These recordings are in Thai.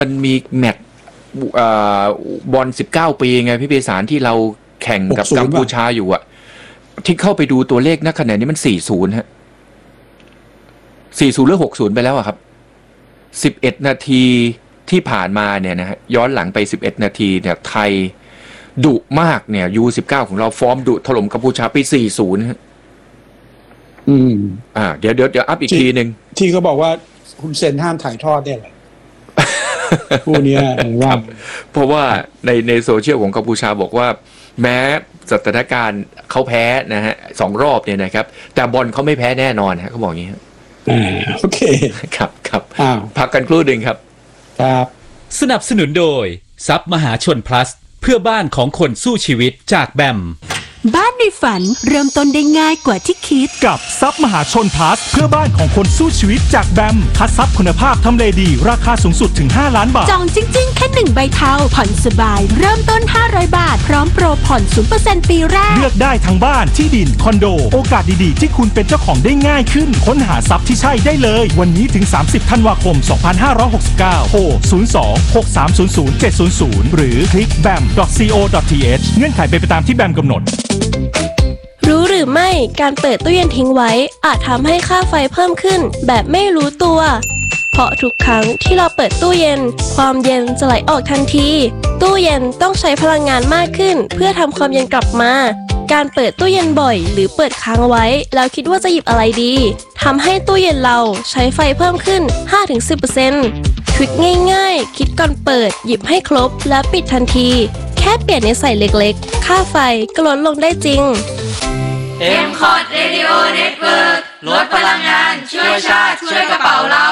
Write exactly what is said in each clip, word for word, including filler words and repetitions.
มันมีแมตช์บอลสิบเก้าปีไงพี่เปสารที่เราแข่งกับกัมพูชาอยู่อะที่เข้าไปดูตัวเลขณขณะนี้มันสี่ศูนย์ฮะสี่ศูนย์หรือหกศูนย์ไปแล้วอะครับสิบเอ็ดนาทีที่ผ่านมาเนี่ยนะฮะย้อนหลังไปสิบเอ็ดนาทีเนี่ยไทยดุมากเนี่ย ยู สิบเก้า ของเราฟอร์มดุถล่มกัมพูชาไป สี่ศูนย์ ฮะอืมอ่าเดี๋ยวเดี๋ยวเดี๋ยวอัพอีกทีนึงที่เขาบอกว่าคุณเซนห้ามถ่ายทอดได้แหละผู้นี้ว่าเพราะว่าในในโซเชียลของกัมพูชาบอกว่าแม้สถานการณ์เขาแพ้นะฮะสองรอบเนี่ยนะครับแต่บอลเขาไม่แพ้แน่นอนฮะเขาบอกอย่างนี้อ่าโอเคครับครับอ้าวพักกันครู่หนึ่งครับครับสนับสนุนโดยทรัพย์มหาชน plus เพื่อบ้านของคนสู้ชีวิตจากแบมบ้านในฝันเริ่มต้นได้ง่ายกว่าที่คิดกับทรัพย์มหาชน plus เพื่อบ้านของคนสู้ชีวิตจากแบมคัดทรัพย์คุณภาพทำเลดีราคาสูงสุดถึงห้าล้านบาทจองจริงๆแค่หนึ่งใบเทาผ่อนสบายเริ่มต้นห้าร้อยบาทพร้อมโปรผ่อน ศูนย์เปอร์เซ็นต์ ปีแรกเลือกได้ทั้งบ้านที่ดินคอนโดโอกาสดีๆที่คุณเป็นเจ้าของได้ง่ายขึ้นค้นหาทรัพย์ที่ใช่ได้เลยวันนี้ถึงสามสิบธันวาคมสองพันห้าร้อยหกสิบเก้าโทรศูนย์ สอง หก สาม ศูนย์ ศูนย์ เจ็ด ศูนย์ ศูนย์หรือคลิก แบม ดอท ซี โอ ดอท ที เอช เงื่อนไขเป็นไปตามที่แบมกำหนดรู้หรือไม่การเปิดตู้เย็นทิ้งไว้อาจทำให้ค่าไฟเพิ่มขึ้นแบบไม่รู้ตัวเพราะทุกครั้งที่เราเปิดตู้เย็นความเย็นจะไหลออกทันทีตู้เย็นต้องใช้พลังงานมากขึ้นเพื่อทำความเย็นกลับมาการเปิดตู้เย็นบ่อยหรือเปิดค้างไว้แล้วคิดว่าจะหยิบอะไรดีทำให้ตู้เย็นเราใช้ไฟเพิ่มขึ้น ห้าถึงสิบเปอร์เซ็นต์ ทริคง่ายๆคิดก่อนเปิดหยิบให้ครบและปิดทันทีแค่เปลี่ยนนิสัยเล็กๆค่าไฟก็ลดลงได้จริงเอ็ม คอท Radio Network ลดพลังงานช่วยชาติช่วยกระเป๋าเรา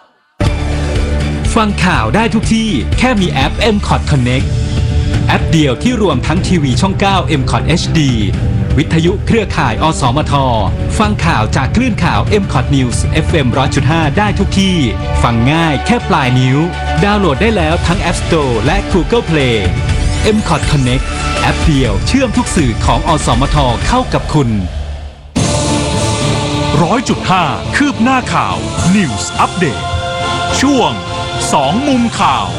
ฟังข่าวได้ทุกที่แค่มีแอป เอ็ม คอท Connect แอปเดียวที่รวมทั้งทีวีช่องเก้า เอ็ม คอท เอช ดี วิทยุเครือข่าย อสมท ฟังข่าวจากคลื่นข่าว เอ็ม คอท News เอฟ เอ็ม หนึ่งร้อยจุดห้า ได้ทุกที่ฟังง่ายแค่ปลายนิ้วดาวน์โหลดได้แล้วทั้ง App Store และ Google Play เอ็ม คอท Connect แอปเดียวเชื่อมทุกสื่อของอสมทเข้ากับคุณร้อยจุดห้าคืบหน้าข่าว News Update ช่วงสองมุมข่าว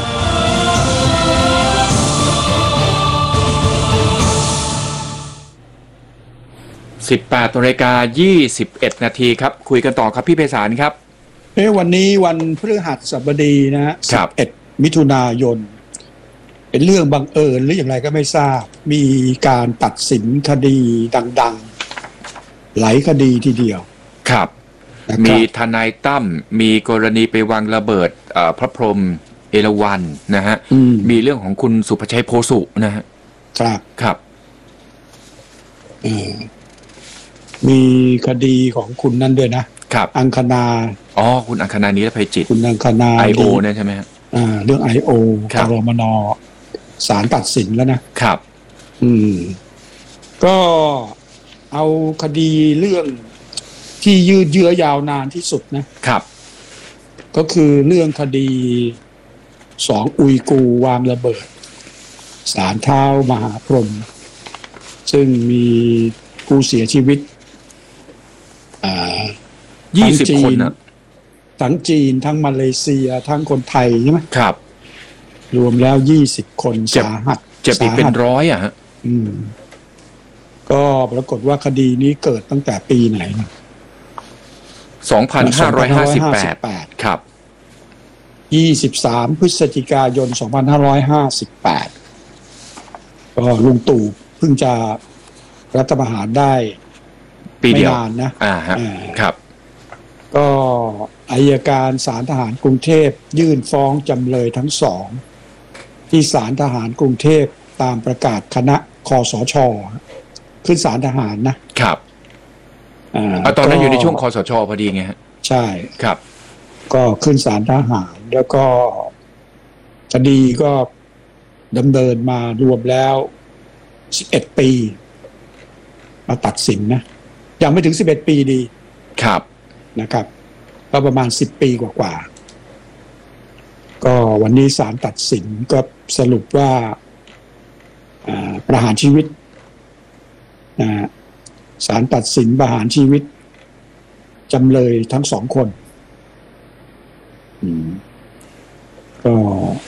สิบแปดนาฬิกายี่สิบเอ็ดนาทีครับคุยกันต่อครับพี่ไพศาลครับเอ้วันนี้วันพฤหัสบดีนะฮะสิบเอ็ดมิถุนายนเป็นเรื่องบังเอิญหรืออย่างไรก็ไม่ทราบมีการตัดสินคดีดังๆหลายคดีทีเดียวครับมีทนายตั้มมีกรณีไปวางระเบิดพระพรหมเอราวัณนะฮะมีเรื่องของคุณสุภชัยโพสุนะฮะครับครับมีคดีของคุณนั่นด้วยนะครับอังคณาอ๋อคุณอังคณานิรภัยจิตคุณอังคณาไอ โอ นั่นใช่ไหมฮะอ่าเรื่อง ไอ โอ กรมน.ศาลตัดสินแล้วนะครับอืมก็เอาคดีเรื่องที่ยืดเยื้อยาวนานที่สุดนะครับก็คือเรื่องคดีสองอุยกูวางระเบิดศาลเท้ามหาพรหมซึ่งมีผู้เสียชีวิตอ่ายี่สิบคนนะทั้งจีนทั้งมาเลเซียทั้งคนไทยใช่ไหมครับรวมแล้วยี่สิบคนสาหัสเจ็บอีกเป็นร้อยอ่ะฮะอืมก็ปรากฏว่าคดีนี้เกิดตั้งแต่ปีไหนสองพันห้าร้อยห้าสิบแปดครับยี่สิบสามพฤศจิกายนสองพันห้าร้อยห้าสิบแปดก็ลุงตู่เพิ่งจะรัฐประหารได้ปีเดียวไม่นานนะอ่าฮะครับก็อัยการศาลทหารกรุงเทพยื่นฟ้องจำเลยทั้งสองที่ศาลทหารกรุงเทพตามประกาศคณะคสช.ขึ้นศาลทหารนะครับอ่าตอนนั้นอยู่ในช่วงคสช.พอดีไงฮะใช่ครับก็ขึ้นศาลทหารแล้วก็คดีก็ดำเนินมารวมแล้วสิบเอ็ดปีมาตัดสินนะยังไม่ถึงสิบเอ็ดปีดีครับนะครับก็ประมาณสิบปีกว่าๆก็วันนี้ศาลตัดสินก็สรุปว่าประหารชีวิตนะศาลตัดสินประหารชีวิตจำเลยทั้งสองคนก็